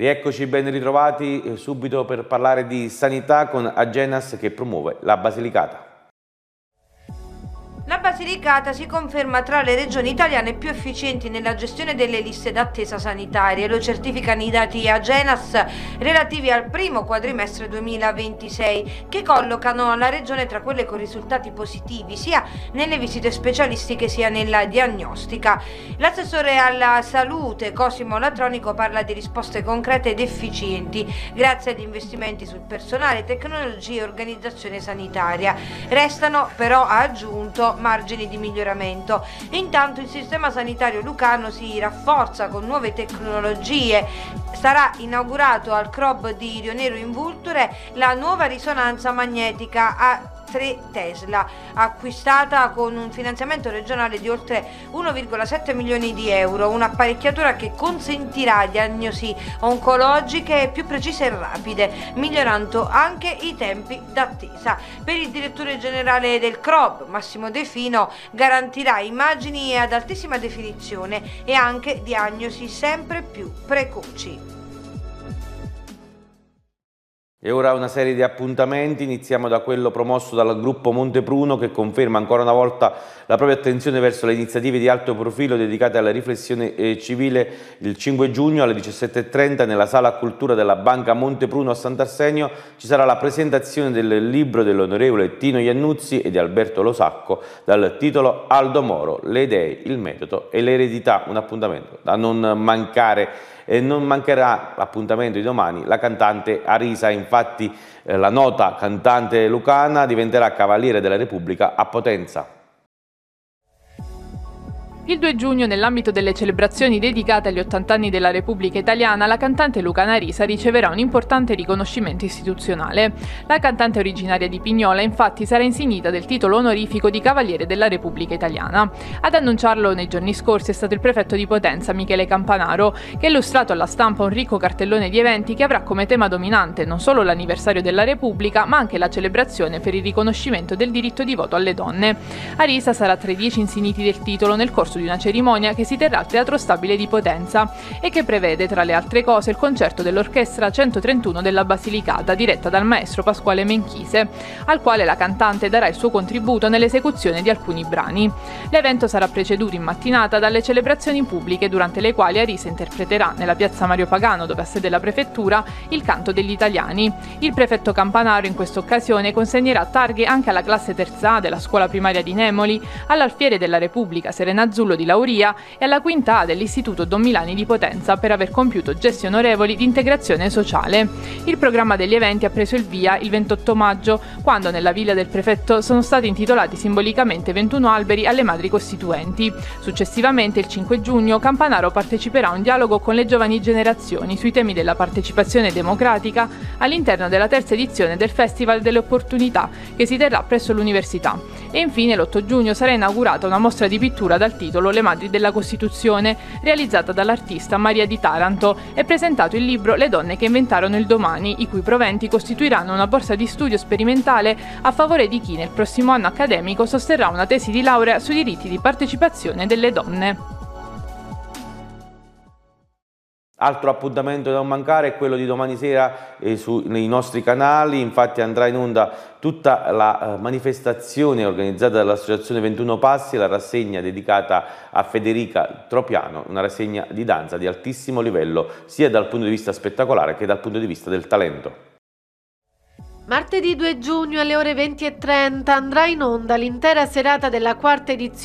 Rieccoci ben ritrovati subito per parlare di sanità con Agenas che promuove la Basilicata. La Basilicata si conferma tra le regioni italiane più efficienti nella gestione delle liste d'attesa sanitarie, lo certificano i dati Agenas relativi al primo quadrimestre 2026, che collocano la regione tra quelle con risultati positivi sia nelle visite specialistiche sia nella diagnostica. L'assessore alla salute Cosimo Latronico parla di risposte concrete ed efficienti grazie ad investimenti sul personale, tecnologie e organizzazione sanitaria. Restano però, ha aggiunto, margini di miglioramento. Intanto il sistema sanitario lucano si rafforza con nuove tecnologie. Sarà inaugurato al CROB di Rionero in Vulture la nuova risonanza magnetica a 3 Tesla, acquistata con un finanziamento regionale di oltre 1,7 milioni di euro, un'apparecchiatura che consentirà diagnosi oncologiche più precise e rapide, migliorando anche i tempi d'attesa. Per il direttore generale del CROB, Massimo De Fino, garantirà immagini ad altissima definizione e anche diagnosi sempre più precoci. E ora una serie di appuntamenti, iniziamo da quello promosso dal gruppo Montepruno che conferma ancora una volta la propria attenzione verso le iniziative di alto profilo dedicate alla riflessione civile. Il 5 giugno alle 17:30 nella Sala Cultura della Banca Montepruno a Sant'Arsenio ci sarà la presentazione del libro dell'onorevole Tino Iannuzzi e di Alberto Losacco dal titolo Aldo Moro, le idee, il metodo e l'eredità, un appuntamento da non mancare. E non mancherà l'appuntamento di domani la cantante Arisa, infatti la nota cantante lucana diventerà Cavaliere della Repubblica a Potenza. Il 2 giugno, nell'ambito delle celebrazioni dedicate agli 80 anni della Repubblica Italiana, la cantante lucana Arisa riceverà un importante riconoscimento istituzionale. La cantante originaria di Pignola, infatti, sarà insignita del titolo onorifico di Cavaliere della Repubblica Italiana. Ad annunciarlo nei giorni scorsi è stato il prefetto di Potenza, Michele Campanaro, che ha illustrato alla stampa un ricco cartellone di eventi che avrà come tema dominante non solo l'anniversario della Repubblica, ma anche la celebrazione per il riconoscimento del diritto di voto alle donne. Arisa sarà tra i 10 insigniti del titolo nel corso di una cerimonia che si terrà al Teatro Stabile di Potenza e che prevede, tra le altre cose, il concerto dell'Orchestra 131 della Basilicata, diretta dal maestro Pasquale Menchise, al quale la cantante darà il suo contributo nell'esecuzione di alcuni brani. L'evento sarà preceduto in mattinata dalle celebrazioni pubbliche, durante le quali Arisa interpreterà nella piazza Mario Pagano, dove ha sede la prefettura, il canto degli italiani. Il prefetto Campanaro in questa occasione consegnerà targhe anche alla classe terza A della scuola primaria di Nemoli, all'Alfiere della Repubblica Serena Azzullo di Lauria e alla quinta A dell'Istituto Don Milani di Potenza per aver compiuto gesti onorevoli di integrazione sociale. Il programma degli eventi ha preso il via il 28 maggio, quando nella villa del prefetto sono stati intitolati simbolicamente 21 alberi alle madri costituenti. Successivamente, il 5 giugno, Campanaro parteciperà a un dialogo con le giovani generazioni sui temi della partecipazione democratica all'interno della terza edizione del Festival delle Opportunità, che si terrà presso l'università. E infine, l'8 giugno sarà inaugurata una mostra di pittura dal titolo Le Madri della Costituzione, realizzata dall'artista Maria di Taranto, e presentato il libro Le donne che inventarono il domani, i cui proventi costituiranno una borsa di studio sperimentale a favore di chi nel prossimo anno accademico sosterrà una tesi di laurea sui diritti di partecipazione delle donne. Altro appuntamento da non mancare è quello di domani sera nei nostri canali, infatti andrà in onda tutta la manifestazione organizzata dall'Associazione 21 Passi, la rassegna dedicata a Federica Tropiano, una rassegna di danza di altissimo livello sia dal punto di vista spettacolare che dal punto di vista del talento. Martedì 2 giugno alle ore 20:30 andrà in onda l'intera serata della quarta edizione